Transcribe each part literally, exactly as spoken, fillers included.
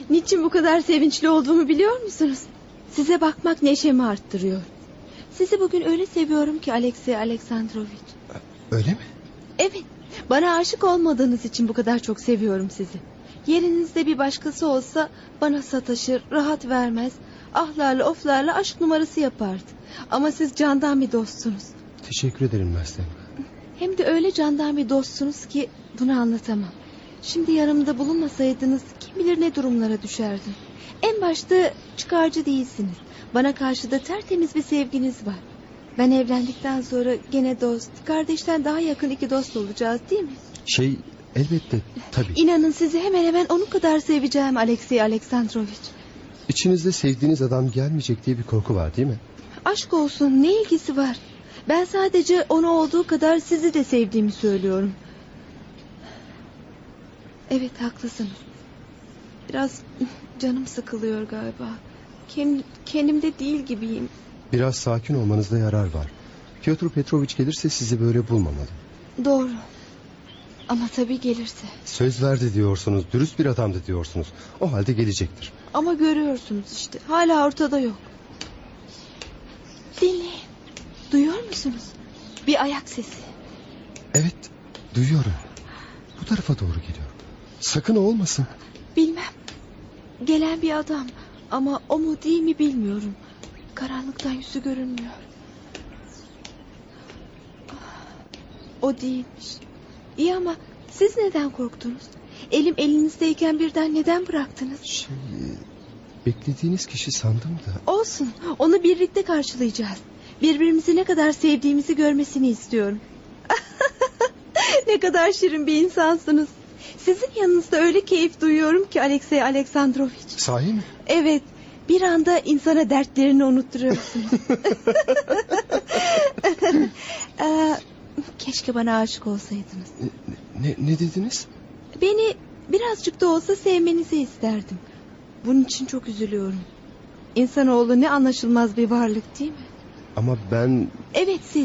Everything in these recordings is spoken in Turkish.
Niçin bu kadar sevinçli olduğumu biliyor musunuz? Size bakmak neşemi arttırıyor. Sizi bugün öyle seviyorum ki Alexey Alexandrovich. Öyle mi? Evet, bana aşık olmadığınız için bu kadar çok seviyorum sizi. Yerinizde bir başkası olsa bana sataşır, rahat vermez, ahlarla oflarla aşk numarası yapardı. Ama siz candan bir dostsunuz. Teşekkür ederim Nastenka. Hem de öyle candan bir dostsunuz ki bunu anlatamam. Şimdi yanımda bulunmasaydınız kim bilir ne durumlara düşerdim. En başta çıkarcı değilsiniz. Bana karşı da tertemiz bir sevginiz var. Ben evlendikten sonra gene dost, kardeşten daha yakın iki dost olacağız değil mi? Şey, elbette, tabii. İnanın sizi hemen hemen onun kadar seveceğim Alexey Alexandrovich. İçinizde sevdiğiniz adam gelmeyecek diye bir korku var değil mi? Aşk olsun, ne ilgisi var? Ben sadece onu olduğu kadar sizi de sevdiğimi söylüyorum. Evet, haklısınız. Biraz canım sıkılıyor galiba. Kendim, kendimde değil gibiyim. Biraz sakin olmanızda yarar var. Pyotr Petrovich gelirse sizi böyle bulmamalı. Doğru. Ama tabii gelirse. Söz verdi diyorsunuz, dürüst bir adamdı diyorsunuz. O halde gelecektir. Ama görüyorsunuz işte, hala ortada yok. Dinleyin. Duyuyor musunuz? Bir ayak sesi. Evet, duyuyorum. Bu tarafa doğru geliyor. Sakın o olmasın. Bilmem. Gelen bir adam. Ama o mu değil mi bilmiyorum. Karanlıktan yüzü görünmüyor. O değilmiş. İyi ama siz neden korktunuz? Elim elinizdeyken birden neden bıraktınız? Şey, beklediğiniz kişi sandım da. Olsun, onu birlikte karşılayacağız. Birbirimizi ne kadar sevdiğimizi görmesini istiyorum. Ne kadar şirin bir insansınız. Sizin yanınızda öyle keyif duyuyorum ki Alexey Alexandrovich. Sahi mi? Evet, bir anda insana dertlerini unutturuyorsunuz. ee, keşke bana aşık olsaydınız. Ne, ne dediniz? Beni birazcık da olsa sevmenizi isterdim. Bunun için çok üzülüyorum. İnsanoğlu ne anlaşılmaz bir varlık değil mi? Ama ben... Evet siz.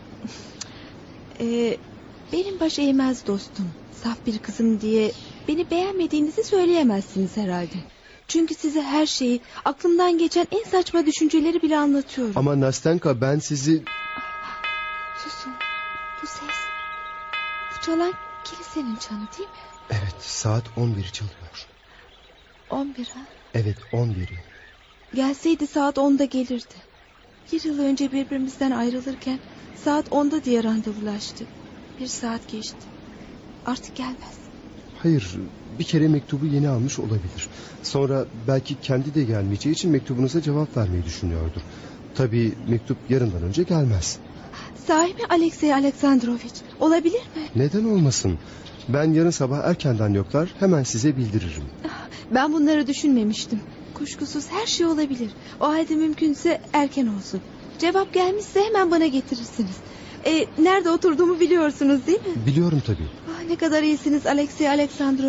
Ee, benim baş eğmez dostum. Saf bir kızım diye beni beğenmediğinizi söyleyemezsiniz herhalde. Çünkü size her şeyi, aklımdan geçen en saçma düşünceleri bile anlatıyorum. Ama Nastenka, ben sizi... Susun. Bu ses. Bu çalan kilisenin çanı değil mi? Evet, saat on biri çalıyor. On bir ha? Evet, on biri. Gelseydi saat onda gelirdi. Bir yıl önce birbirimizden ayrılırken saat onda diye randevulaştık. Bir saat geçti. Artık gelmez. Hayır, bir kere mektubu yeni almış olabilir. Sonra belki kendi de gelmeyeceği için mektubunuza cevap vermeyi düşünüyordur. Tabii mektup yarından önce gelmez. Sahi mi Alexey Alexandrovich? Olabilir mi? Neden olmasın? Ben yarın sabah erkenden yoklar, hemen size bildiririm. Ben bunları düşünmemiştim. Kuşkusuz her şey olabilir. O halde mümkünse erken olsun. Cevap gelmişse hemen bana getirirsiniz. E, nerede oturduğumu biliyorsunuz değil mi? Biliyorum tabii. Ah, ne kadar iyisiniz Alexey Alexandrovich.